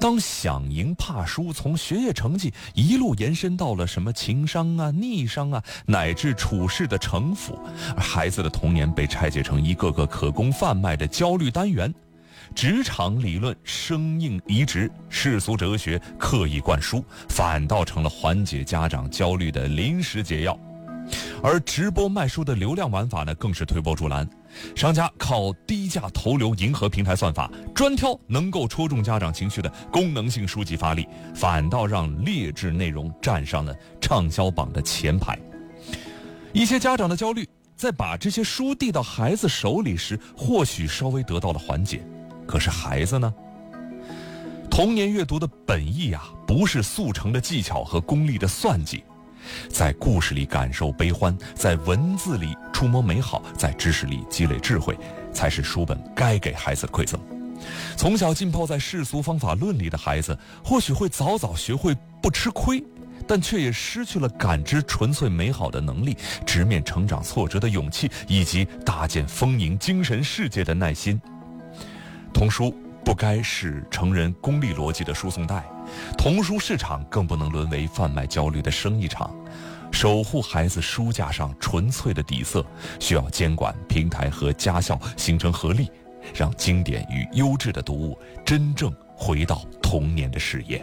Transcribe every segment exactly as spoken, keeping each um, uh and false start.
当想赢怕输从学业成绩一路延伸到了什么情商啊、逆商啊，乃至处事的城府，而孩子的童年被拆解成一个个可供贩卖的焦虑单元，职场理论生硬移植，世俗哲学刻意灌输，反倒成了缓解家长焦虑的临时解药。而直播卖书的流量玩法呢，更是推波助澜，商家靠低价投流迎合平台算法，专挑能够戳中家长情绪的功能性书籍发力，反倒让劣质内容站上了畅销榜的前排。一些家长的焦虑在把这些书递到孩子手里时，或许稍微得到了缓解，可是孩子呢？童年阅读的本意啊，不是速成的技巧和功利的算计，在故事里感受悲欢，在文字里触摸美好，在知识里积累智慧，才是书本该给孩子的馈赠。从小浸泡在世俗方法论里的孩子，或许会早早学会不吃亏，但却也失去了感知纯粹美好的能力，直面成长挫折的勇气，以及搭建丰盈精神世界的耐心。童书不该是成人功利逻辑的输送带，童书市场更不能沦为贩卖焦虑的生意场。守护孩子书架上纯粹的底色，需要监管平台和家校形成合力，让经典与优质的读物真正回到童年的视野。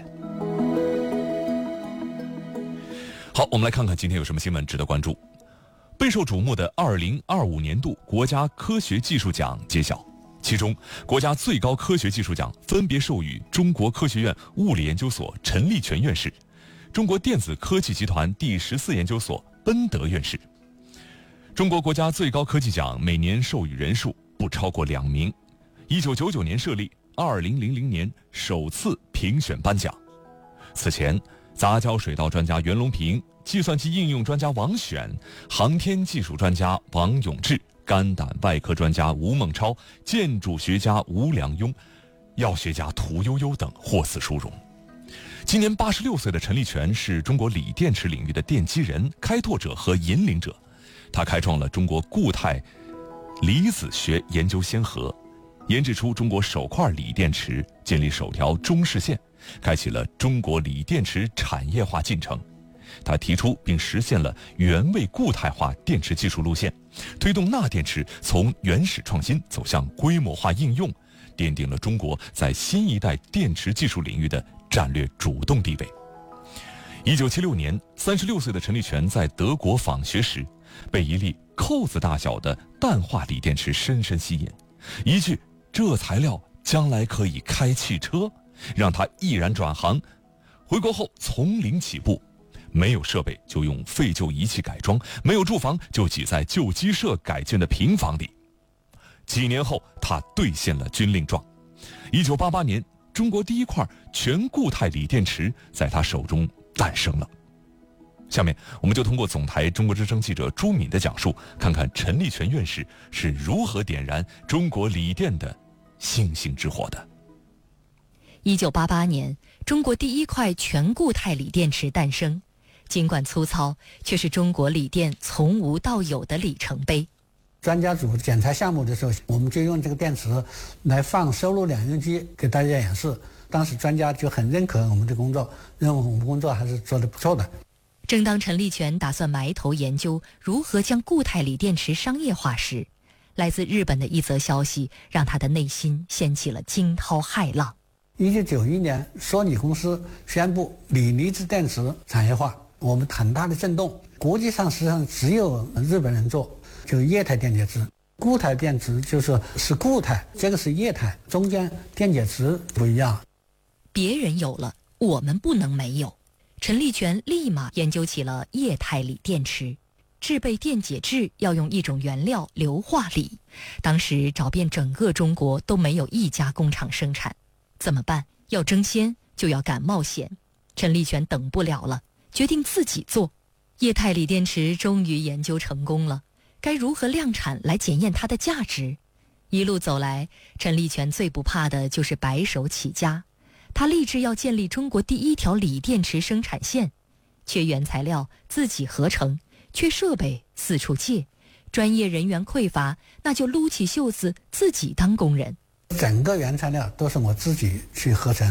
好，我们来看看今天有什么新闻值得关注。备受瞩目的二零二五年度国家科学技术奖揭晓，其中国家最高科学技术奖分别授予中国科学院物理研究所陈立全院士、中国电子科技集团第十四研究所奔德院士。中国国家最高科技奖每年授予人数不超过两名，一九九九年设立，二零零零年首次评选颁奖。此前，杂交水稻专家袁隆平、计算机应用专家王选、航天技术专家王永志、肝胆外科专家吴孟超、建筑学家吴良镛、药学家屠呦呦等获此殊荣。今年八十六岁的陈立全是中国锂电池领域的奠基人、开拓者和引领者，他开创了中国固态离子学研究先河，研制出中国首块锂电池，建立首条中视线，开启了中国锂电池产业化进程。他提出并实现了原位固态化电池技术路线，推动钠电池从原始创新走向规模化应用，奠定了中国在新一代电池技术领域的战略主动地位。一九七六年，三十六岁的陈立全在德国访学时，被一粒扣子大小的氮化锂电池深深吸引，一句“这材料将来可以开汽车”，让他毅然转行。回国后从零起步，没有设备就用废旧仪器改装，没有住房就挤在旧鸡舍改建的平房里。几年后，他兑现了军令状。一九八八年，中国第一块全固态锂电池在他手中诞生了。下面我们就通过总台中国之声记者朱敏的讲述，看看陈立全院士是如何点燃中国锂电的星星之火的。 一九八八年，中国第一块全固态锂电池诞生，尽管粗糙，却是中国锂电从无到有的里程碑。 专家组检查项目的时候，我们就用这个电池来放收录两用机给大家演示。当时专家就很认可我们的工作，认为我们工作还是做得不错的。 正当陈立全打算埋头研究如何将固态锂电池商业化时，来自日本的一则消息让他的内心掀起了惊涛骇浪。 一九九一年，索尼公司宣布锂离子电池产业化，我们很大的震动。国际上实际上只有日本人做，就是液态电解质。固态电池就是是固态，这个是液态，中间电解质不一样。 别人有了，我们不能没有。陈立全立马研究起了液态锂电池。制备电解质要用一种原料硫化锂，当时找遍整个中国都没有一家工厂生产。怎么办？要争先就要敢冒险。陈立全等不了了，决定自己做。液态锂电池终于研究成功了，该如何量产来检验它的价值？一路走来，陈立全最不怕的就是白手起家。他立志要建立中国第一条锂电池生产线，缺原材料自己合成，缺设备四处借，专业人员匮乏，那就撸起袖子自己当工人。 整个原材料都是我自己去合成。